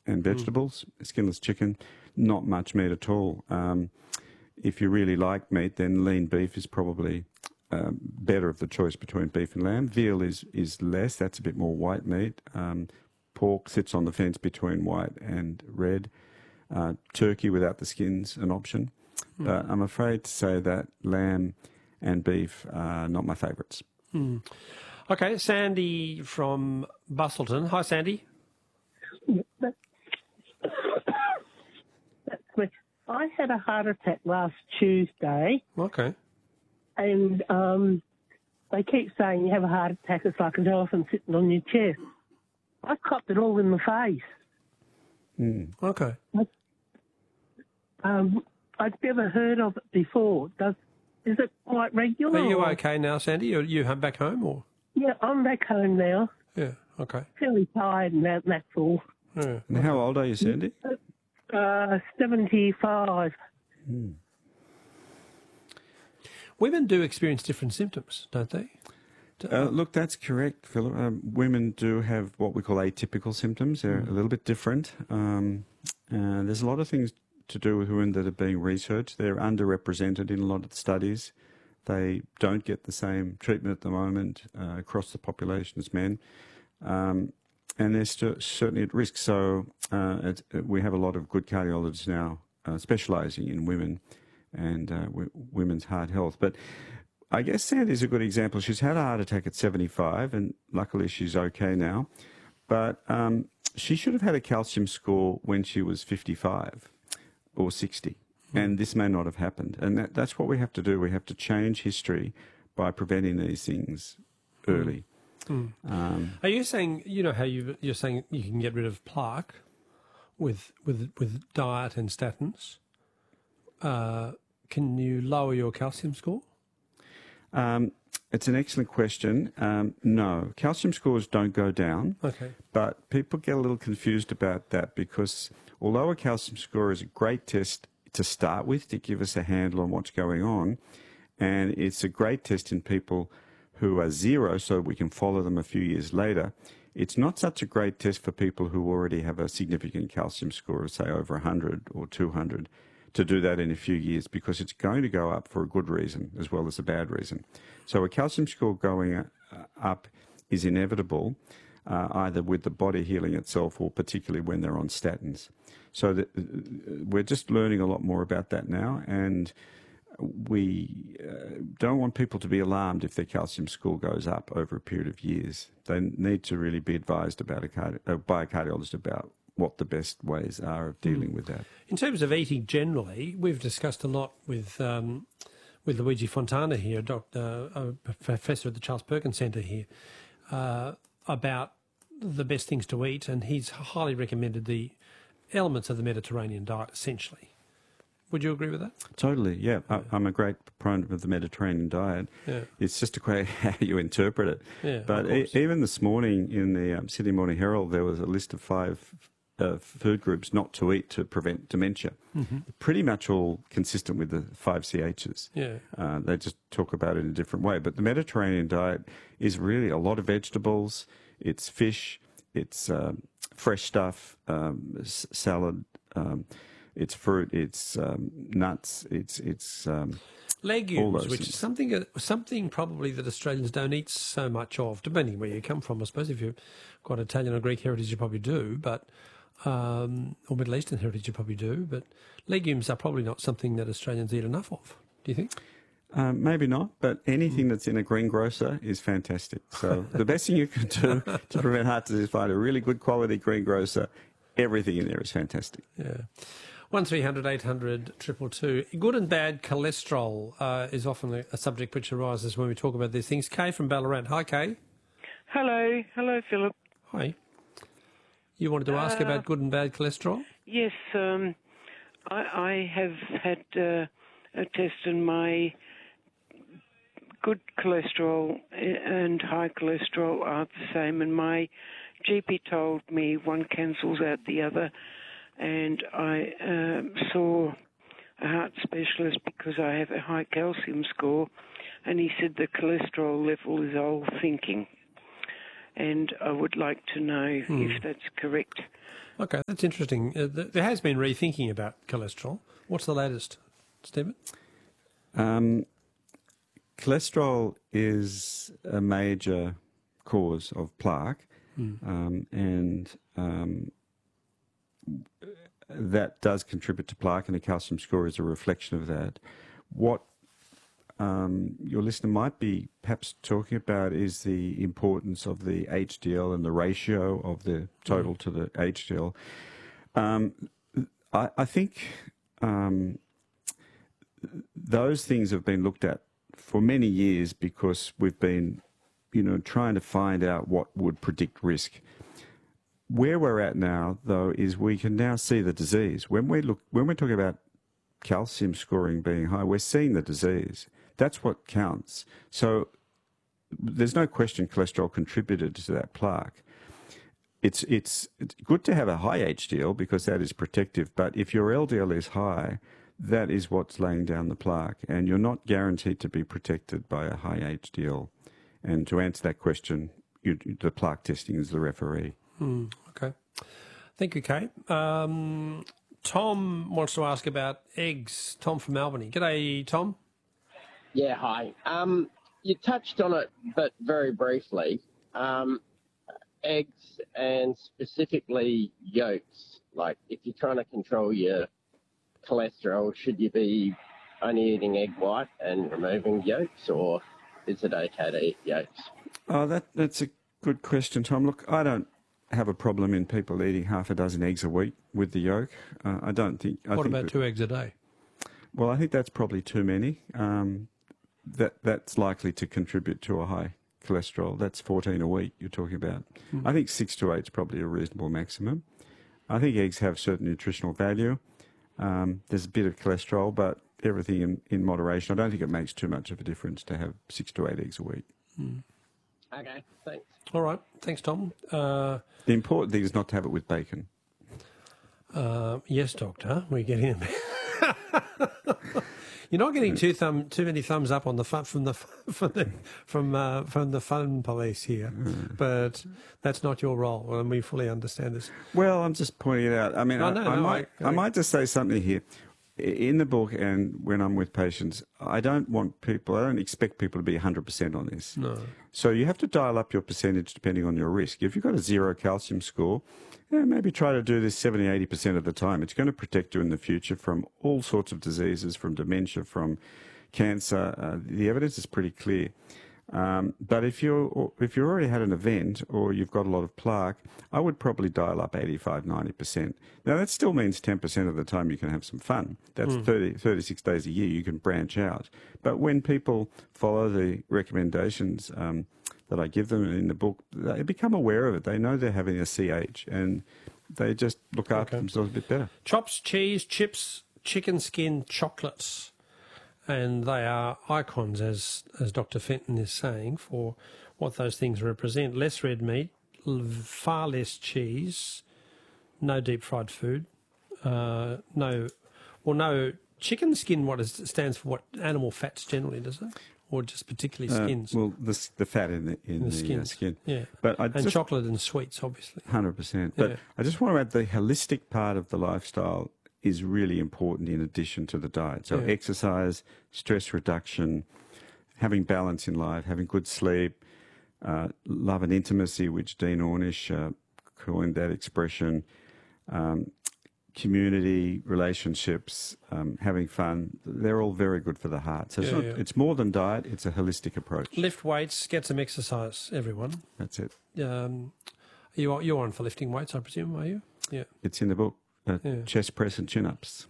and vegetables. Skinless chicken, not much meat at all. If you really like meat, then lean beef is probably better of the choice between beef and lamb. Veal is less. That's a bit more white meat. Pork sits on the fence between white and red. Turkey without the skin's an option. But I'm afraid to say that lamb and beef are not my favourites. Okay, Sandy from Bustleton. Hi, Sandy. That's me. I had a heart attack last Tuesday. Okay. And they keep saying you have a heart attack, it's like an elephant sitting on your chest. I copped it all in the face. Okay. I'd never heard of it before. Is it quite regular? Are you okay now, Sandy? Are you back home or? Yeah, I'm back home now. Yeah, okay. Fairly tired and that's all. Yeah. And how old are you, Sandy? 75. Women do experience different symptoms, don't they? Look, that's correct, Philip. Women do have what we call atypical symptoms. They're a little bit different. There's a lot of things to do with women that are being researched. They're underrepresented in a lot of the studies. They don't get the same treatment at the moment across the population as men. And they're certainly at risk. So we have a lot of good cardiologists now specialising in women and women's heart health. But I guess Sandy's a good example. She's had a heart attack at 75, and luckily she's okay now. But she should have had a calcium score when she was 55 or 60, and this may not have happened. And that's what we have to do. We have to change history by preventing these things early. Are you saying, you know how you're saying you can get rid of plaque with diet and statins? Can you lower your calcium score? It's an excellent question. No, calcium scores don't go down. Okay. But people get a little confused about that because although a calcium score is a great test to start with to give us a handle on what's going on, and it's a great test in people who are zero so we can follow them a few years later, it's not such a great test for people who already have a significant calcium score of, say, over 100 or 200 to do that in a few years because it's going to go up for a good reason as well as a bad reason. So a calcium score going up is inevitable, either with the body healing itself or particularly when they're on statins. So we're just learning a lot more about that now, and we don't want people to be alarmed if their calcium score goes up over a period of years. They need to really be advised by a cardiologist about what the best ways are of dealing with that. In terms of eating generally, we've discussed a lot with Luigi Fontana here, a professor at the Charles Perkins Centre here, about the best things to eat, and he's highly recommended the elements of the Mediterranean diet, essentially. Would you agree with that? Totally, yeah. I'm a great proponent of the Mediterranean diet. Yeah. It's just a question how you interpret it. Yeah, but even this morning in the Sydney Morning Herald, there was a list of 5 food groups not to eat to prevent dementia. Pretty much all consistent with the 5 CHs. Yeah. They just talk about it in a different way. But the Mediterranean diet is really a lot of vegetables. It's fish. It's fresh stuff, salad. It's fruit. It's nuts. It's legumes, which is something probably that Australians don't eat so much of, depending where you come from. I suppose if you've got Italian or Greek heritage, you probably do, but or Middle Eastern heritage, you probably do. But legumes are probably not something that Australians eat enough of. Do you think? Maybe not, but anything that's in a greengrocer is fantastic. So the best thing you can do to prevent heart disease is find a really good quality greengrocer. Everything in there is fantastic. Yeah. 1300 800 222. Good and bad cholesterol is often a subject which arises when we talk about these things. Kay from Ballarat. Hi, Kay. Hello, Philip. Hi. You wanted to ask about good and bad cholesterol? Yes, I have had a test, and my good cholesterol and high cholesterol are the same, and my GP told me one cancels out the other, and I saw a heart specialist because I have a high calcium score, and he said the cholesterol level is old thinking. and I would like to know if that's correct. Okay, that's interesting. There has been rethinking about cholesterol. What's the latest, Stephen? Cholesterol is a major cause of plaque, and that does contribute to plaque, and a calcium score is a reflection of that. What your listener might be perhaps talking about is the importance of the HDL and the ratio of the total to the HDL. I think those things have been looked at for many years because we've been, trying to find out what would predict risk. Where we're at now, though, is we can now see the disease. When we're talking about calcium scoring being high, we're seeing the disease. That's what counts. So there's no question cholesterol contributed to that plaque. It's good to have a high HDL because that is protective, but if your LDL is high, that is what's laying down the plaque, and you're not guaranteed to be protected by a high HDL. And to answer that question, the plaque testing is the referee. Okay. Thank you, Kate. Tom wants to ask about eggs. Tom from Albany. G'day, Tom. Yeah, hi. You touched on it, but very briefly. Eggs and specifically yolks. Like, if you're trying to control your cholesterol, should you be only eating egg white and removing yolks, or is it okay to eat yolks? Oh, that's a good question, Tom. Look, I don't have a problem in people eating half a dozen eggs a week with the yolk. I don't think... What about 2 eggs a day? Well, I think that's probably too many. That's likely to contribute to a high cholesterol. That's 14 a week you're talking about. I think 6 to 8 is probably a reasonable maximum. I think eggs have certain nutritional value. There's a bit of cholesterol, but everything in moderation. I don't think it makes too much of a difference to have 6 to 8 eggs a week. Okay, thanks. All right. Thanks, Tom. The important thing is not to have it with bacon. Yes, Doctor. We're getting You're not getting too many thumbs up on the from the fun police here, but that's not your role, and we fully understand this. Well, I'm just pointing it out. I mean, I might just say something here. In the book and when I'm with patients, I don't expect people to be 100% on this. No. So you have to dial up your percentage depending on your risk. If you've got a 0 calcium score, maybe try to do this 70, 80% of the time. It's going to protect you in the future from all sorts of diseases, from dementia, from cancer. The evidence is pretty clear. But if you already had an event or you've got a lot of plaque, I would probably dial up 85, 90%. Now, that still means 10% of the time you can have some fun. That's 36 days a year you can branch out. But when people follow the recommendations that I give them in the book, they become aware of it. They know they're having a CH and they just look after themselves a bit better. Chops, cheese, chips, chicken skin, chocolates. And they are icons, as Dr. Fenton is saying, for what those things represent. Less red meat, far less cheese, no deep fried food, no chicken skin. Stands for what? Animal fats generally, does it? Or just particularly skins? Well, the fat in the skin. Yeah, but chocolate and sweets, obviously. 100%. But I just want to add the holistic part of the lifestyle is really important in addition to the diet. So exercise, stress reduction, having balance in life, having good sleep, love and intimacy, which Dean Ornish coined that expression, community, relationships, having fun, they're all very good for the heart. So it's more than diet, it's a holistic approach. Lift weights, get some exercise, everyone. That's it. You're on for lifting weights, I presume, are you? Yeah. It's in the book. Chest press and chin-ups.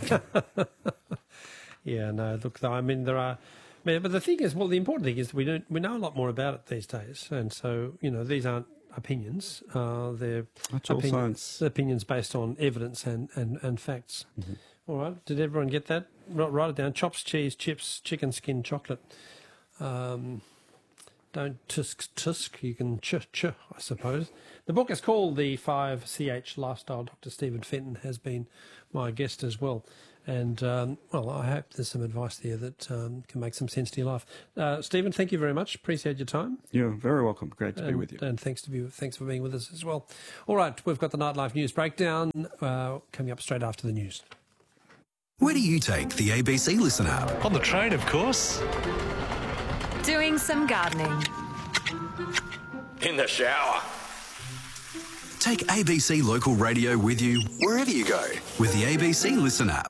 Yeah, no, look, I mean, there are... but the thing is, the important thing is we know a lot more about it these days. And so, these aren't opinions. They're science. Opinions based on evidence and facts. Mm-hmm. All right, did everyone get that? Write it down. Chops, cheese, chips, chicken skin, chocolate. don't tisk. You can ch, I suppose. The book is called The 5CH Lifestyle. Dr. Stephen Fenton has been my guest as well. And, I hope there's some advice there that can make some sense to your life. Stephen, thank you very much. Appreciate your time. You're very welcome. Great to be with you. And thanks for being with us as well. All right, we've got the Nightlife News Breakdown coming up straight after the news. Where do you take the ABC Listen app? On the train, of course. Doing some gardening. In the shower. Take ABC Local Radio with you wherever you go with the ABC Listen app.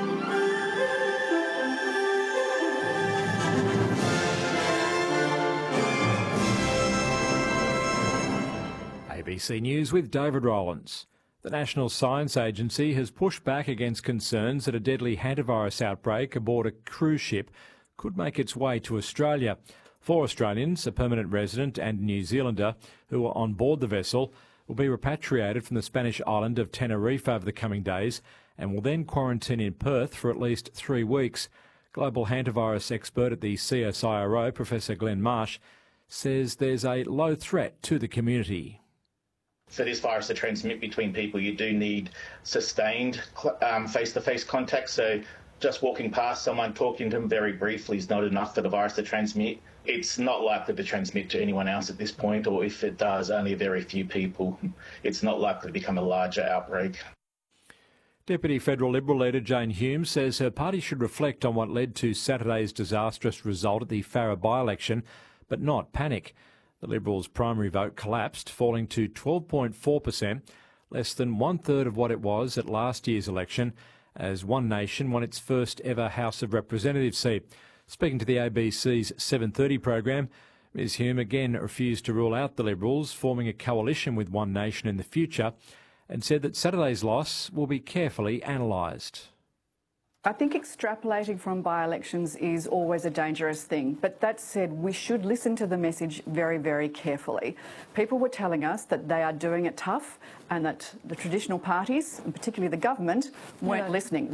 ABC News with David Rowlands. The National Science Agency has pushed back against concerns that a deadly hantavirus outbreak aboard a cruise ship could make its way to Australia. 4 Australians, a permanent resident and a New Zealander, who are on board the vessel, will be repatriated from the Spanish island of Tenerife over the coming days and will then quarantine in Perth for at least 3 weeks. Global hantavirus expert at the CSIRO, Professor Glenn Marsh, says there's a low threat to the community. For this virus to transmit between people, you do need sustained face-to-face contact. So just walking past someone, talking to them very briefly is not enough for the virus to transmit. It's not likely to transmit to anyone else at this point, or if it does, only very few people. It's not likely to become a larger outbreak. Deputy Federal Liberal leader Jane Hume says her party should reflect on what led to Saturday's disastrous result at the Farrer by-election, but not panic. The Liberals' primary vote collapsed, falling to 12.4%, less than one-third of what it was at last year's election, as One Nation won its first ever House of Representatives seat. Speaking to the ABC's 7:30 program, Ms Hume again refused to rule out the Liberals forming a coalition with One Nation in the future and said that Saturday's loss will be carefully analysed. I think extrapolating from by-elections is always a dangerous thing. But that said, we should listen to the message very, very carefully. People were telling us that they are doing it tough and that the traditional parties, and particularly the government, weren't listening.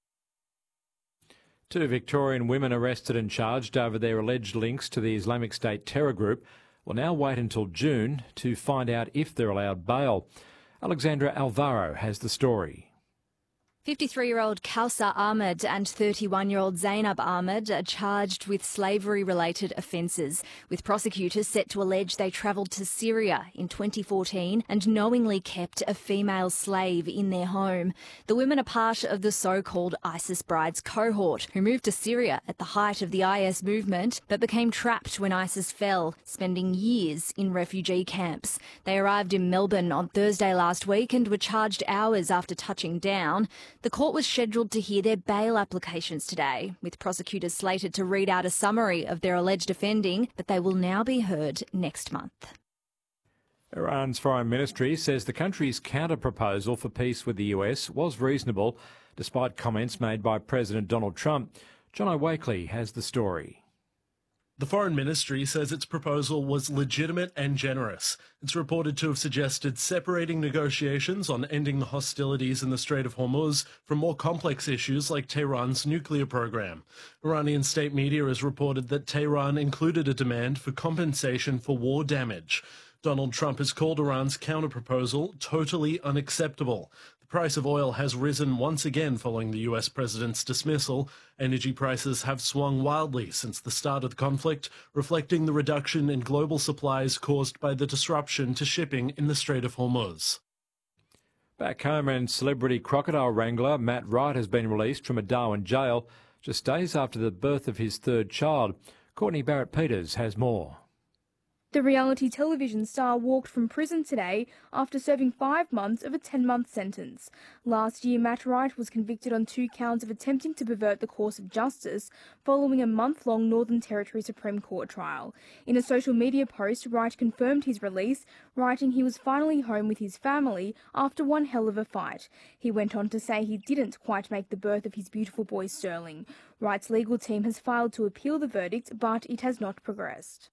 2 Victorian women arrested and charged over their alleged links to the Islamic State terror group will now wait until June to find out if they're allowed bail. Alexandra Alvaro has the story. 53-year-old Kausar Ahmed and 31-year-old Zainab Ahmed are charged with slavery-related offences, with prosecutors set to allege they travelled to Syria in 2014 and knowingly kept a female slave in their home. The women are part of the so-called ISIS Brides cohort, who moved to Syria at the height of the IS movement but became trapped when ISIS fell, spending years in refugee camps. They arrived in Melbourne on Thursday last week and were charged hours after touching down. The court was scheduled to hear their bail applications today, with prosecutors slated to read out a summary of their alleged offending, but they will now be heard next month. Iran's foreign ministry says the country's counter-proposal for peace with the US was reasonable, despite comments made by President Donald Trump. John Wakely has the story. The Foreign Ministry says its proposal was legitimate and generous. It's reported to have suggested separating negotiations on ending the hostilities in the Strait of Hormuz from more complex issues like Tehran's nuclear program. Iranian state media has reported that Tehran included a demand for compensation for war damage. Donald Trump has called Iran's counter-proposal totally unacceptable. The price of oil has risen once again following the US president's dismissal. Energy prices have swung wildly since the start of the conflict, reflecting the reduction in global supplies caused by the disruption to shipping in the Strait of Hormuz. Back home, and celebrity crocodile wrangler Matt Wright has been released from a Darwin jail just days after the birth of his 3rd child. Courtney Barrett-Peters has more. The reality television star walked from prison today after serving 5 months of a 10-month sentence. Last year, Matt Wright was convicted on 2 counts of attempting to pervert the course of justice following a month-long Northern Territory Supreme Court trial. In a social media post, Wright confirmed his release, writing he was finally home with his family after one hell of a fight. He went on to say he didn't quite make the birth of his beautiful boy Sterling. Wright's legal team has filed to appeal the verdict, but it has not progressed.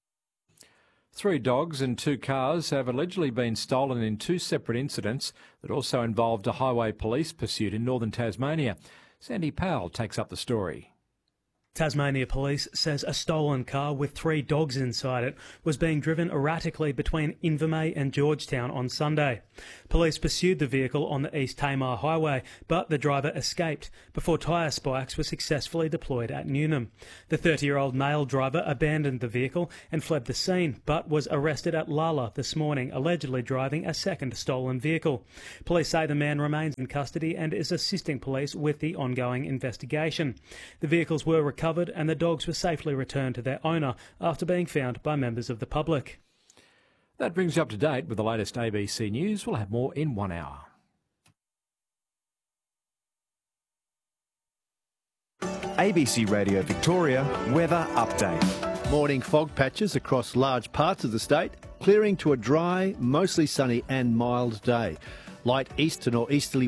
3 dogs and 2 cars have allegedly been stolen in 2 separate incidents that also involved a highway police pursuit in northern Tasmania. Sandy Powell takes up the story. Tasmania Police says a stolen car with 3 dogs inside it was being driven erratically between Invermay and Georgetown on Sunday. Police pursued the vehicle on the East Tamar Highway, but the driver escaped before tyre spikes were successfully deployed at Newnham. The 30-year-old male driver abandoned the vehicle and fled the scene, but was arrested at Lala this morning, allegedly driving a second stolen vehicle. Police say the man remains in custody and is assisting police with the ongoing investigation. The vehicles were recovered and the dogs were safely returned to their owner after being found by members of the public. That brings you up to date with the latest ABC News. We'll have more in 1 hour. ABC Radio Victoria weather update. Morning fog patches across large parts of the state, clearing to a dry, mostly sunny and mild day. Light east to northeasterly